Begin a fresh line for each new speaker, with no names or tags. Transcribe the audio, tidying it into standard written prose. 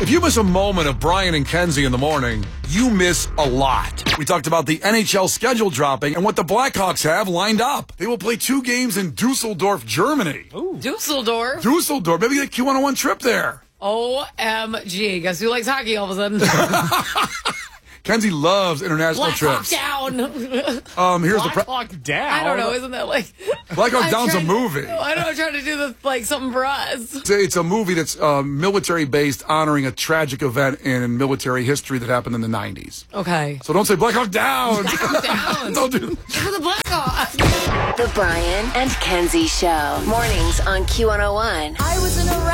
If you miss a moment of Brian and Kenzie in the morning, you miss a lot. We talked about the NHL schedule dropping and what the Blackhawks have lined up. They will play 2 games in Dusseldorf, Germany.
Ooh. Dusseldorf?
Dusseldorf. Maybe a Q101 trip there.
OMG. Guess who likes hockey all of a sudden?
Kenzie loves international trips.
Down.
Here's
Black Hawk Down.
I don't know. Isn't that like
Black Hawk Down's a movie.
I know. I'm trying to do something for us.
It's a movie that's military based, honoring a tragic event in military history that happened in the 90s.
Okay.
So don't say Black Hawk Down.
Black Hawk Down.
Don't do
For the Black Hawk.
The Brian and Kenzie Show. Mornings on Q101.
I was in a